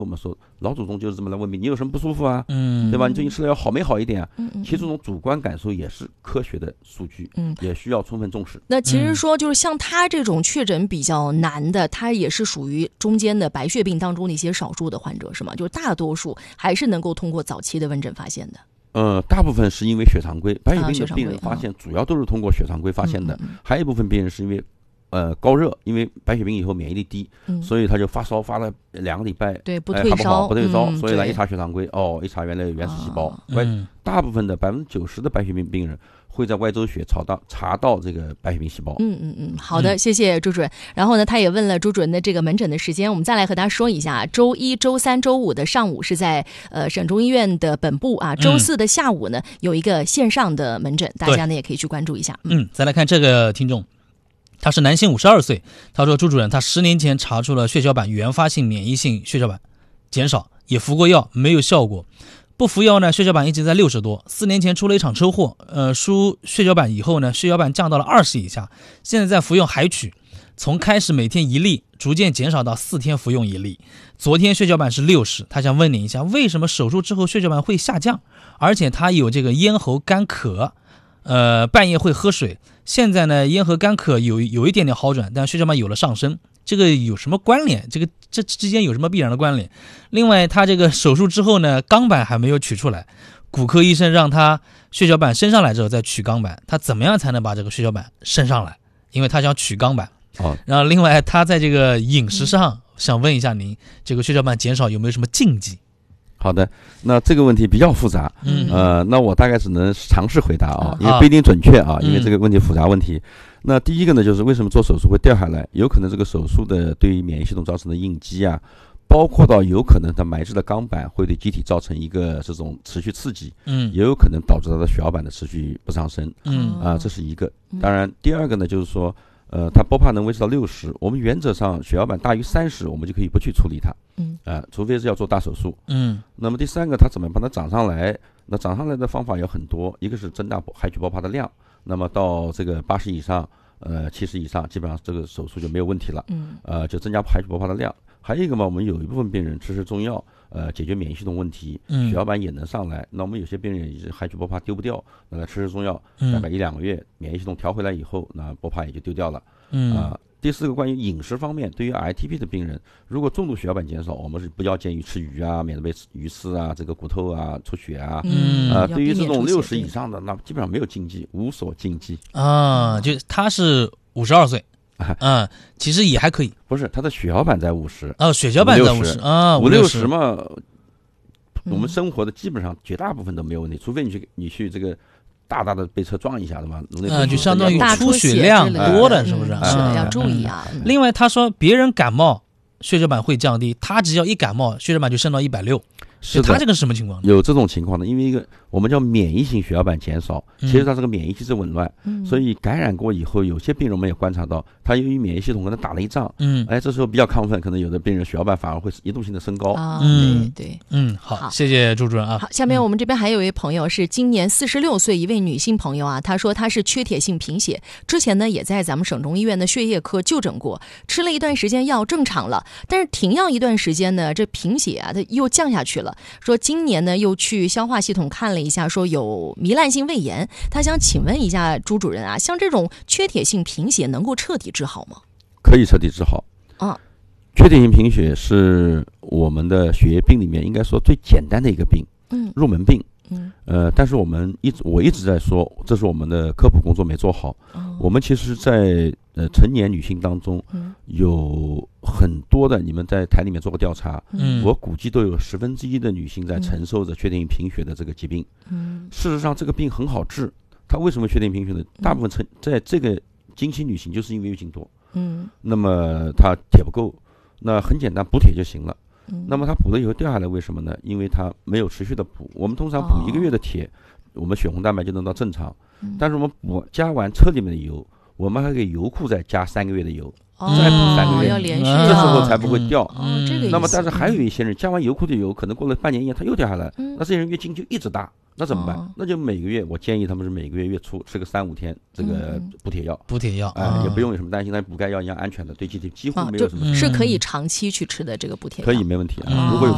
我们说老祖宗就是这么来问病，你有什么不舒服啊？对吧？你最近吃了药好没好一点啊？其实这种主观感受也是科学的数据，也需要充分重视。 那其实说就是像他这种确诊比较难的，他也是属于中间的白血病当中的一些少数的患者，是吗？就是大多数还是能够通过早期的问诊发现的。 大部分是因为血常规，白血病的病人发现主要都是通过血常规发现的，还有一部分病人是因为高热，因为白血病以后免疫力低，所以他就发烧发了2个礼拜， 对，不退烧， 不退烧，所以来一查血常规，一查原来有原始细胞。大部分的90%的白血病病人会在外周血查到这个白血病细胞。 好的，谢谢朱主任。然后呢，他也问了朱主任的这个门诊的时间，我们再来和大家说一下，周一、周三、周五的上午是在省中医院的本部啊，周四的下午呢有一个线上的门诊，大家呢也可以去关注一下。 再来看这个听众。他是男性，52岁。他说：“朱主任，他10年前查出了血小板原发性免疫性血小板减少，也服过药，没有效果。不服药呢，血小板一直在60多。4年前出了一场车祸，输血小板以后呢，血小板降到了20以下。现在在服用海曲，从开始每天1粒，逐渐减少到4天服用1粒。昨天血小板是60。他想问你一下，为什么手术之后血小板会下降？而且他有这个咽喉干咳。”半夜会喝水，现在呢咽喉干咳有一点点好转，但血小板有了上升，这个有什么关联？这之间有什么必然的关联？另外，他这个手术之后呢，肛板还没有取出来，骨科医生让他血小板升上来之后再取肛板，他怎么样才能把这个血小板升上来？因为他想取肛板。然后另外他在这个饮食上想问一下您，这个血小板减少有没有什么禁忌？ 好的，那这个问题比较复杂，那我大概只能尝试回答啊，因为不一定准确啊，因为这个问题复杂问题。那第一个呢，就是为什么做手术会掉下来？有可能这个手术的对于免疫系统造成的应激啊，包括到有可能它埋置的肛板会对机体造成一个这种持续刺激，也有可能导致它的血小板的持续不上升，这是一个。当然，第二个呢，就是说。它波帕能维持到60，我们原则上血小板大于30，我们就可以不去处理它，除非是要做大手术，那么第三个，它怎么把它长上来？那长上来的方法有很多，一个是增大海曲波帕的量，那么到这个80以上，70以上，基本上这个手术就没有问题了，就增加海曲波帕的量。还有一个嘛，我们有一部分病人吃中药，解决免疫系统问题，血小板也能上来。那我们有些病人也是海曲波帕丢不掉，那吃中药，大概1-2个月，免疫系统调回来以后，那波帕也就丢掉了。第四个，关于饮食方面，对于 ITP 的病人，如果重度血小板减少，我们是不要建议吃鱼啊，免得被鱼刺啊、这个骨头啊出血啊。对于这种60以上的，那基本上没有禁忌，无所禁忌就他是52岁。其实也还可以， 不是他的血小板在50， 血小板在50啊 ，50嘛，我们生活的基本上绝大部分都没有问题，除非你去这个大的被车撞一下的嘛， 就相当于出血量多的，是不是？ 是的，要注意啊。 另外，他说别人感冒血小板会降低，他只要一感冒血小板就升到160。是他这个是什么情况？ 有这种情况的，因为一个我们叫免疫性血小板减少，其实它这个免疫机制紊乱，所以感染过以后，有些病人我们也观察到，他由于免疫系统跟他打了一仗，这时候比较亢奋，可能有的病人血小板反而会一度性的升高。 对， 好，谢谢朱主任啊。 好，下面我们这边还有一位朋友是今年46岁一位女性朋友啊，她说她是缺铁性贫血，之前呢也在咱们省中医院的血液科就诊过，吃了一段时间药正常了，但是停药一段时间呢，这贫血啊它又降下去了。说今年呢又去消化系统看了一下，说有糜烂性胃炎。他想请问一下朱主任啊，像这种缺铁性贫血能够彻底治好吗？ 可以彻底治好。缺铁性贫血是我们的血液病里面应该说最简单的一个病，入门病。但是我一直在说，这是我们的科普工作没做好。我们其实在成年女性当中，有很多的，你们在台里面做过调查，我估计都有1/10的女性在承受着缺铁性贫血的这个疾病。事实上，这个病很好治。它为什么缺铁性贫血呢？大部分在这个经期女性就是因为月经多，那么她铁不够，那很简单，补铁就行了。那么它补了以后掉下来，为什么呢？因为它没有持续的补。我们通常补1个月的铁，我们血红蛋白就能到正常。但是我们加完车里面的油，我们还给油库再加3个月的油，再补3个月， 要连续， 这时候才不会掉。 那么但是还有一些人加完油库的油，可能过了半年1年他又掉下来，那这些人月经就一直大，那怎么办？那就每个月，我建议他们是每个月月初吃个3-5天这个补铁药，也不用有什么担心，但补钙药一样安全的，对机体几乎没有什么。 是可以长期去吃的这个补铁药， 可以没问题。如果有